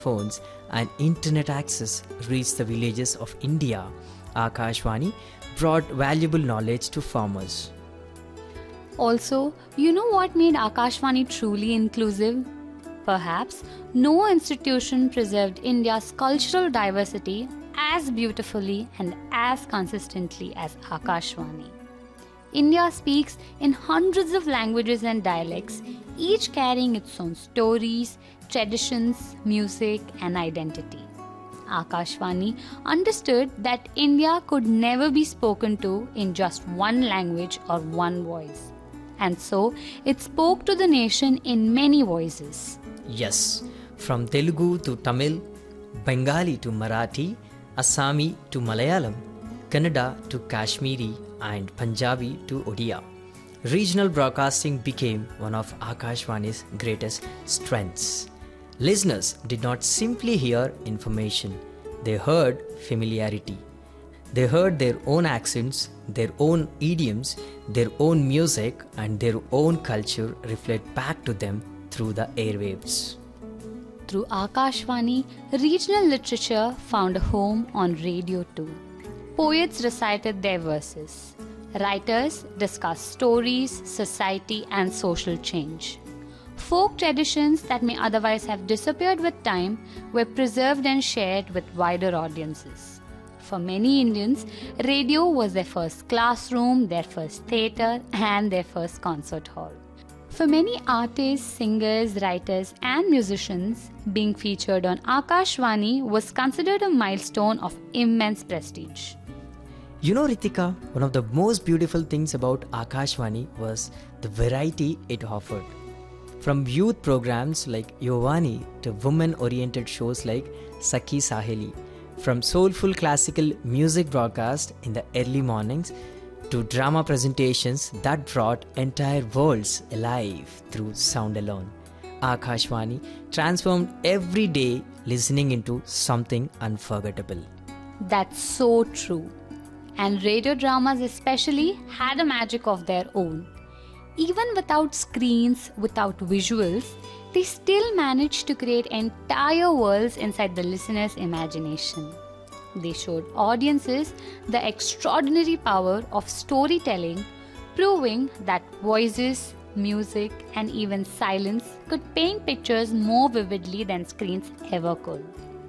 phones and internet access reached the villages of India, Akashvani brought valuable knowledge to farmers. Also, you know what made Akashvani truly inclusive? Perhaps no institution preserved India's cultural diversity as beautifully and as consistently as Akashvani. India speaks in hundreds of languages and dialects, each carrying its own stories, traditions, music, and identity. Akashvani understood that India could never be spoken to in just one language or one voice. And so, it spoke to the nation in many voices. Yes, from Telugu to Tamil, Bengali to Marathi, Assami to Malayalam, Kannada to Kashmiri, and Punjabi to Odia. Regional broadcasting became one of Akashvani's greatest strengths. Listeners did not simply hear information, they heard familiarity. They heard their own accents, their own idioms, their own music, and their own culture reflect back to them through the airwaves. Through Akashvani, regional literature found a home on radio too. Poets recited their verses. Writers discussed stories, society, and social change. Folk traditions that may otherwise have disappeared with time were preserved and shared with wider audiences. For many Indians, radio was their first classroom, their first theatre, and their first concert hall. For many artists, singers, writers, and musicians, being featured on Akashvani was considered a milestone of immense prestige. You know, Ritika, one of the most beautiful things about Akashvani was the variety it offered. From youth programs like Yovani to women-oriented shows like Sakhi Saheli, from soulful classical music broadcast in the early mornings to drama presentations that brought entire worlds alive through sound alone. Akashvani transformed every day listening into something unforgettable. That's so true. And radio dramas especially had a magic of their own. Even without screens, without visuals, they still managed to create entire worlds inside the listener's imagination. They showed audiences the extraordinary power of storytelling, proving that voices, music, and even silence could paint pictures more vividly than screens ever could.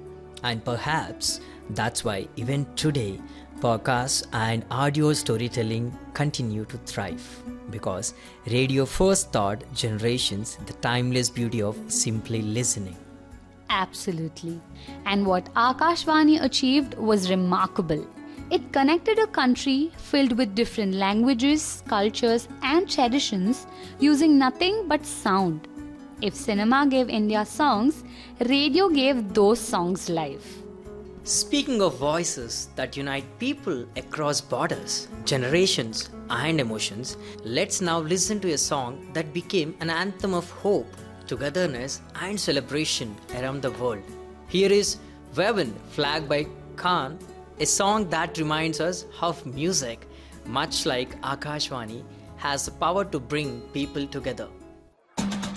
And perhaps that's why even today, podcasts and audio storytelling continue to thrive, because radio first taught generations the timeless beauty of simply listening. Absolutely. And what Akashvani achieved was remarkable. It connected a country filled with different languages, cultures, and traditions using nothing but sound. If cinema gave India songs, radio gave those songs life. Speaking of voices that unite people across borders, generations, and emotions, let's now listen to a song that became an anthem of hope, togetherness, and celebration around the world. Here is Woven Flag by Khan, a song that reminds us how music, much like Akashvani, has the power to bring people together.